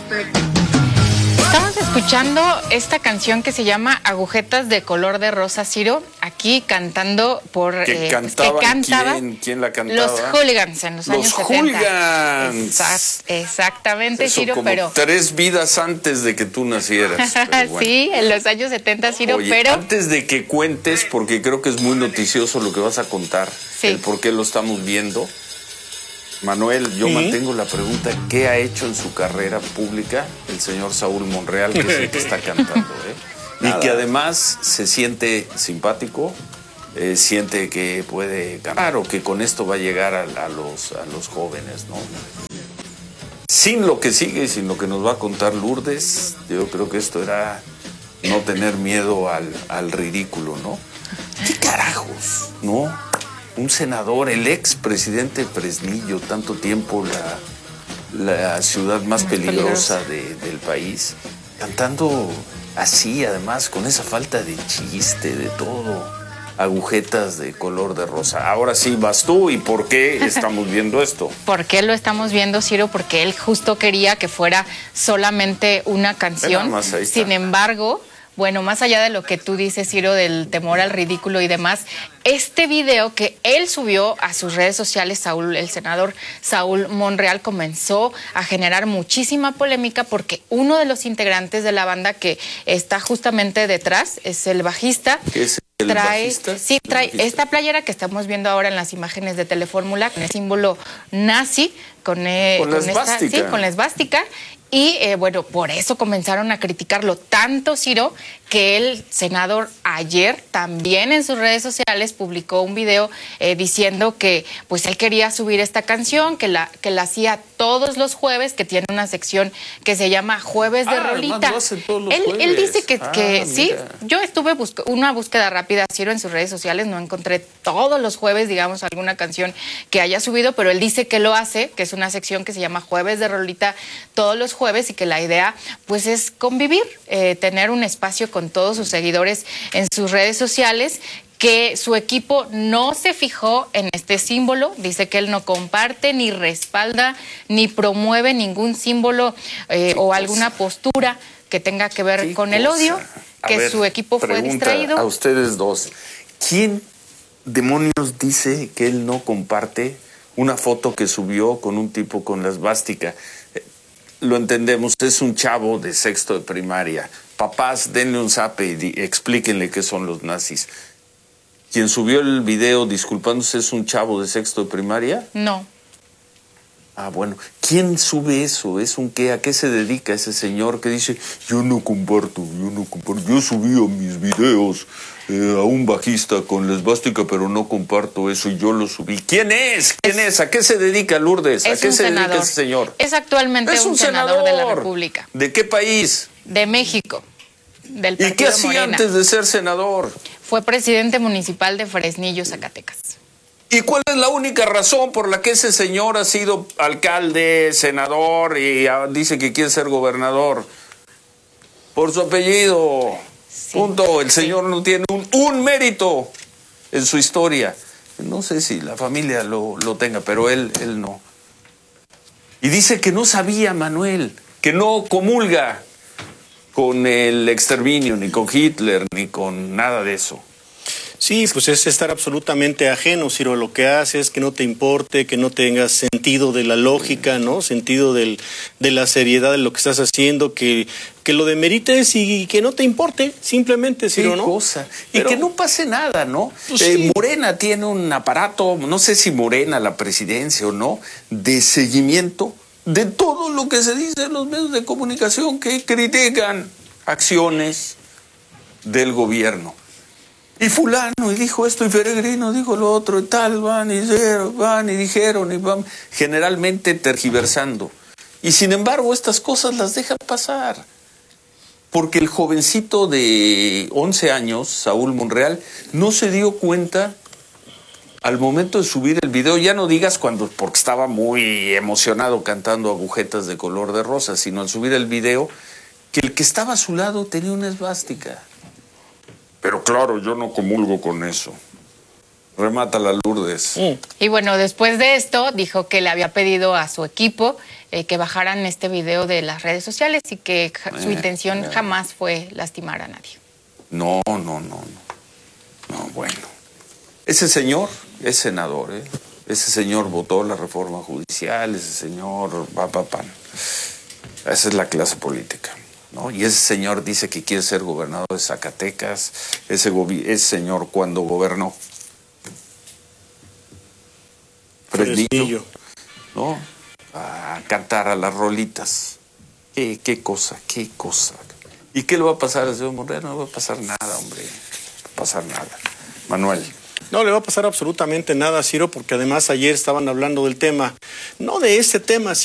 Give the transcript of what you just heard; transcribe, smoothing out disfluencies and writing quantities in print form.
Estamos escuchando esta canción que se llama Agujetas de color de rosa, Ciro, aquí cantando por... que cantaba. ¿Quién la cantaba? Los Hooligans en los años 70. ¡Los Hooligans! Exactamente, eso Ciro, como pero... 3 vidas antes de que tú nacieras. Bueno. Sí, en los años 70, Ciro, Oye, pero... antes de que cuentes, porque creo que es muy noticioso lo que vas a contar, sí, el por qué lo estamos viendo. Manuel, yo mantengo la pregunta, ¿qué ha hecho en su carrera pública el señor Saúl Monreal, que es el que está cantando? Y que además se siente simpático, siente que puede cantar o que con esto va a llegar a los jóvenes, ¿no? Sin lo que sigue y sin lo que nos va a contar Lourdes, yo creo que esto era no tener miedo al ridículo, ¿no? ¿Qué carajos, no? Un senador, el ex presidente Fresnillo, tanto tiempo la ciudad más peligrosa del país, cantando así, además, con esa falta de chiste, de todo, agujetas de color de rosa. Ahora sí, vas tú, ¿y por qué estamos viendo esto? ¿Por qué lo estamos viendo, Ciro? Porque él justo quería que fuera solamente una canción. Sin embargo... Bueno, más allá de lo que tú dices, Ciro, del temor al ridículo y demás, este video que él subió a sus redes sociales, el senador Saúl Monreal, comenzó a generar muchísima polémica porque uno de los integrantes de la banda que está justamente detrás es el bajista. ¿Qué es el bajista? Sí, trae esta playera que estamos viendo ahora en las imágenes de Telefórmula, con el símbolo nazi, con la esvástica. Y bueno, por eso comenzaron a criticarlo tanto, Ciro, que el senador ayer también en sus redes sociales publicó un video diciendo que pues él quería subir esta canción, que la hacía todos los jueves, que tiene una sección que se llama Jueves de Rolita. Él dice que sí, yo estuve una búsqueda rápida, Ciro, en sus redes sociales, no encontré todos los jueves, digamos, alguna canción que haya subido, pero él dice que lo hace, que es una sección que se llama Jueves de Rolita todos los jueves y que la idea pues es convivir, tener un espacio con todos sus seguidores en sus redes sociales, que su equipo no se fijó en este símbolo, dice que él no comparte, ni respalda, ni promueve ningún símbolo o alguna postura que tenga que ver con el odio, que su equipo fue distraído. A ustedes dos, ¿quién demonios dice que él no comparte una foto que subió con un tipo con la esvástica? Lo entendemos, es un chavo de sexto de primaria. Papás, denle un zape y explíquenle qué son los nazis. ¿Quien subió el video disculpándose es un chavo de sexto de primaria? No. Ah, bueno. ¿Quién sube eso? ¿Es un qué? ¿A qué se dedica ese señor que dice, yo no comparto? Yo subí a mis videos a un bajista con la esvástica, pero no comparto eso y yo lo subí? ¿Quién es? ¿Quién es? ¿A qué se dedica Lourdes? ¿A qué se dedica ese señor? Es actualmente un senador de la República. ¿De qué país? De México. Del partido ¿Y qué hacía Morena antes de ser senador? Fue presidente municipal de Fresnillo, Zacatecas. ¿Y cuál es la única razón por la que ese señor ha sido alcalde, senador y dice que quiere ser gobernador? Por su apellido. Sí, punto. El señor no tiene un mérito en su historia. No sé si la familia lo tenga, pero él no. Y dice que no sabía, Manuel, que no comulga con el exterminio, ni con Hitler, ni con nada de eso. Sí, pues es estar absolutamente ajeno, Ciro. Lo que hace es que no te importe, que no tengas sentido de la lógica, ¿no? Sentido de la seriedad de lo que estás haciendo, que lo demerites y que no te importe, simplemente, Ciro, ¿no? Cosa. Pero, y que no pase nada, ¿no? Pues sí. Morena tiene un aparato, no sé si Morena, la presidencia o no, de seguimiento de todo lo que se dice en los medios de comunicación que critican acciones del gobierno. Y fulano, y dijo esto, y Peregrino dijo lo otro, y tal, van y dijeron, y van, generalmente tergiversando. Y sin embargo, estas cosas las dejan pasar. Porque el jovencito de 11 años, Saúl Monreal, no se dio cuenta al momento de subir el video, ya no digas porque estaba muy emocionado cantando Agujetas de color de rosa, sino al subir el video, que el que estaba a su lado tenía una esvástica. Pero claro, yo no comulgo con eso. Remata la Lourdes. Y bueno, después de esto dijo que le había pedido a su equipo que bajaran este video de las redes sociales y que su intención jamás fue lastimar a nadie. No, bueno. Ese señor es senador, ¿eh? Ese señor votó la reforma judicial, ese señor Esa es la clase política, ¿no? Y ese señor dice que quiere ser gobernador de Zacatecas. Ese señor cuando gobernó Fresnillo, ¿no? A cantar a las rolitas. Qué cosa. ¿Y qué le va a pasar al señor Monreal? No le va a pasar nada, hombre. No va a pasar nada. Manuel. No le va a pasar absolutamente nada, Ciro, porque además ayer estaban hablando del tema, no de este tema,